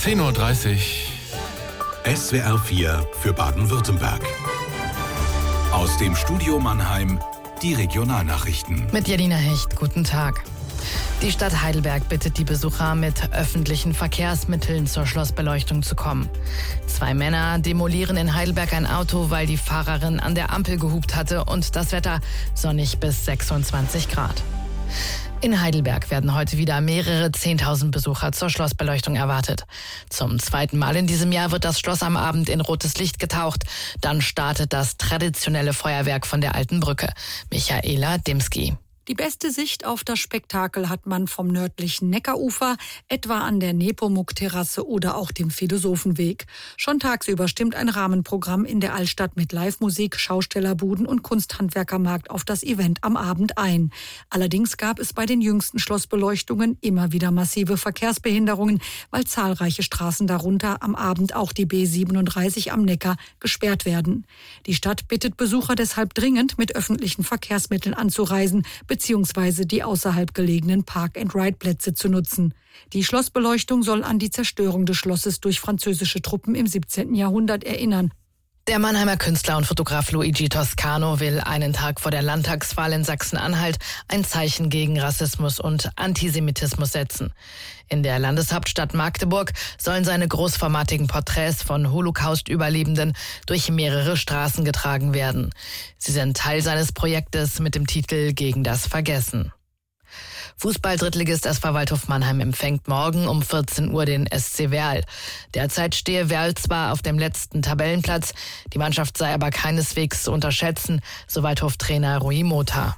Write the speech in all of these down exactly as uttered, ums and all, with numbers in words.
zehn Uhr dreißig. S W R vier für Baden-Württemberg. Aus dem Studio Mannheim die Regionalnachrichten. Mit Janina Hecht, guten Tag. Die Stadt Heidelberg bittet die Besucher, mit öffentlichen Verkehrsmitteln zur Schlossbeleuchtung zu kommen. Zwei Männer demolieren in Heidelberg ein Auto, weil die Fahrerin an der Ampel gehupt hatte und das Wetter sonnig bis sechsundzwanzig Grad. In Heidelberg werden heute wieder mehrere Zehntausend Besucher zur Schlossbeleuchtung erwartet. Zum zweiten Mal in diesem Jahr wird das Schloss am Abend in rotes Licht getaucht. Dann startet das traditionelle Feuerwerk von der Alten Brücke. Michaela Dimski. Die beste Sicht auf das Spektakel hat man vom nördlichen Neckarufer, etwa an der Nepomuk-Terrasse oder auch dem Philosophenweg. Schon tagsüber stimmt ein Rahmenprogramm in der Altstadt mit Live-Musik, Schaustellerbuden und Kunsthandwerkermarkt auf das Event am Abend ein. Allerdings gab es bei den jüngsten Schlossbeleuchtungen immer wieder massive Verkehrsbehinderungen, weil zahlreiche Straßen, darunter am Abend auch die B siebenunddreißig am Neckar, gesperrt werden. Die Stadt bittet Besucher deshalb dringend, mit öffentlichen Verkehrsmitteln anzureisen, beziehungsweise die außerhalb gelegenen Park-and-Ride-Plätze zu nutzen. Die Schlossbeleuchtung soll an die Zerstörung des Schlosses durch französische Truppen im siebzehnten Jahrhundert erinnern. Der Mannheimer Künstler und Fotograf Luigi Toscano will einen Tag vor der Landtagswahl in Sachsen-Anhalt ein Zeichen gegen Rassismus und Antisemitismus setzen. In der Landeshauptstadt Magdeburg sollen seine großformatigen Porträts von Holocaust-Überlebenden durch mehrere Straßen getragen werden. Sie sind Teil seines Projektes mit dem Titel Gegen das Vergessen. Fußball-Drittligist S V Waldhof Mannheim empfängt morgen um vierzehn Uhr den S C Werl. Derzeit stehe Werl zwar auf dem letzten Tabellenplatz, die Mannschaft sei aber keineswegs zu unterschätzen, so Waldhof-Trainer Rui Mota.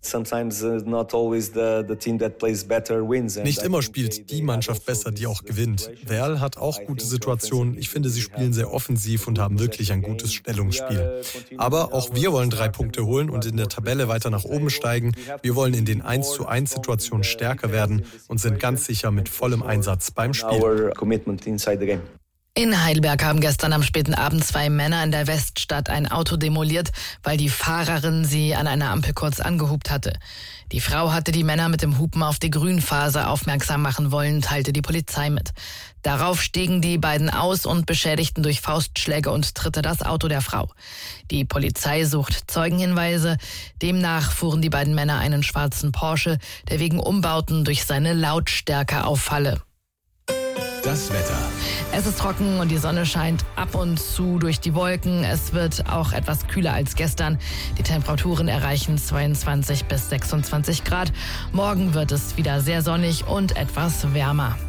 Nicht immer spielt die Mannschaft besser, die auch gewinnt. Werl hat auch gute Situationen. Ich finde, sie spielen sehr offensiv und haben wirklich ein gutes Stellungsspiel. Aber auch wir wollen drei Punkte holen und in der Tabelle weiter nach oben steigen. Wir wollen in den eins zu eins Situationen stärker werden und sind ganz sicher mit vollem Einsatz beim Spiel. In Heidelberg haben gestern am späten Abend zwei Männer in der Weststadt ein Auto demoliert, weil die Fahrerin sie an einer Ampel kurz angehupt hatte. Die Frau hatte die Männer mit dem Hupen auf die Grünphase aufmerksam machen wollen, teilte die Polizei mit. Darauf stiegen die beiden aus und beschädigten durch Faustschläge und Tritte das Auto der Frau. Die Polizei sucht Zeugenhinweise. Demnach fuhren die beiden Männer einen schwarzen Porsche, der wegen Umbauten durch seine Lautstärke auffalle. Das Wetter. Es ist trocken und die Sonne scheint ab und zu durch die Wolken. Es wird auch etwas kühler als gestern. Die Temperaturen erreichen zweiundzwanzig bis sechsundzwanzig Grad. Morgen wird es wieder sehr sonnig und etwas wärmer.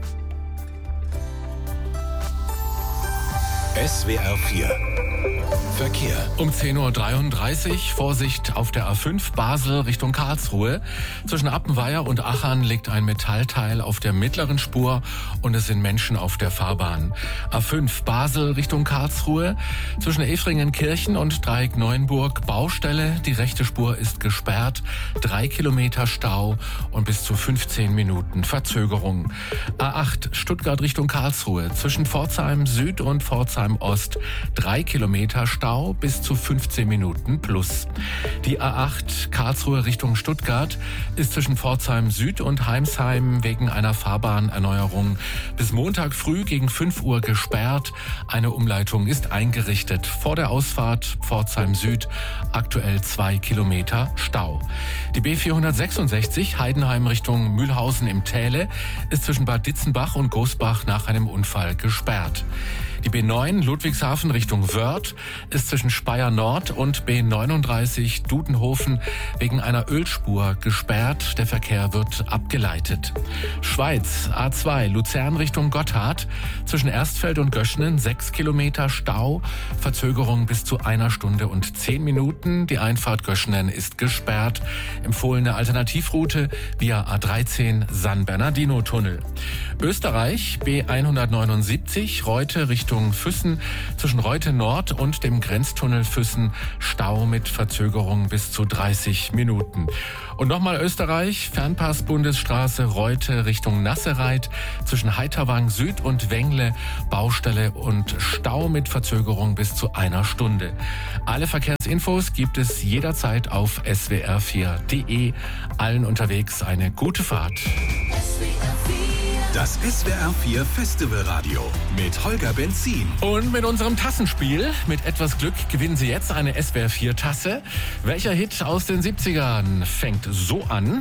S W R vier Verkehr. Um zehn Uhr dreiunddreißig, Vorsicht auf der A fünf Basel Richtung Karlsruhe. Zwischen Appenweier und Achern liegt ein Metallteil auf der mittleren Spur und es sind Menschen auf der Fahrbahn. A fünf Basel Richtung Karlsruhe. Zwischen Efringenkirchen und Dreieck Neuenburg Baustelle. Die rechte Spur ist gesperrt. Drei Kilometer Stau und bis zu fünfzehn Minuten Verzögerung. A acht Stuttgart Richtung Karlsruhe. Zwischen Pforzheim Süd und Pforzheim Ost. Drei Kilometer Stau bis zu fünfzehn Minuten plus. Die A acht Karlsruhe Richtung Stuttgart ist zwischen Pforzheim Süd und Heimsheim wegen einer Fahrbahnerneuerung bis Montag früh gegen fünf Uhr gesperrt. Eine Umleitung ist eingerichtet. Vor der Ausfahrt Pforzheim Süd aktuell zwei Kilometer Stau. Die B vierhundertsechsundsechzig Heidenheim Richtung Mühlhausen im Täle ist zwischen Bad Ditzenbach und Gosbach nach einem Unfall gesperrt. Die B neun Ludwigshafen Richtung Wörth ist zwischen Speyer Nord und B neununddreißig Dudenhofen wegen einer Ölspur gesperrt. Der Verkehr wird abgeleitet. Schweiz A zwei Luzern Richtung Gotthard zwischen Erstfeld und Göschenen sechs Kilometer Stau. Verzögerung bis zu einer Stunde und zehn Minuten. Die Einfahrt Göschenen ist gesperrt. Empfohlene Alternativroute via A dreizehn San Bernardino Tunnel. Österreich B hundertneunundsiebzig Reute Richtung Füssen zwischen Reute Nord und dem Grenztunnel Füssen Stau mit Verzögerung bis zu dreißig Minuten. Und nochmal Österreich, Fernpass Bundesstraße Reute Richtung Nassereit zwischen Heiterwang Süd und Wengle Baustelle und Stau mit Verzögerung bis zu einer Stunde. Alle Verkehrsinfos gibt es jederzeit auf S W R vier Punkt de. Allen unterwegs eine gute Fahrt. Das S W R vier Festivalradio mit Holger Benzin. Und mit unserem Tassenspiel, mit etwas Glück, gewinnen Sie jetzt eine S W R vier Tasse. Welcher Hit aus den siebzigern fängt so an?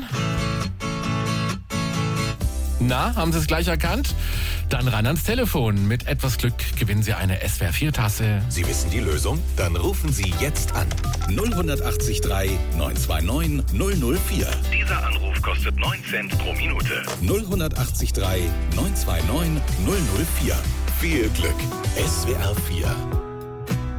Na, haben Sie es gleich erkannt? Dann ran ans Telefon. Mit etwas Glück gewinnen Sie eine S W R vier Tasse. Sie wissen die Lösung? Dann rufen Sie jetzt an. null acht drei neun zwei neun null null vier. Dieser Anruf kostet neun Cent pro Minute. null acht drei neun zwei neun null null vier. Viel Glück. S W R vier.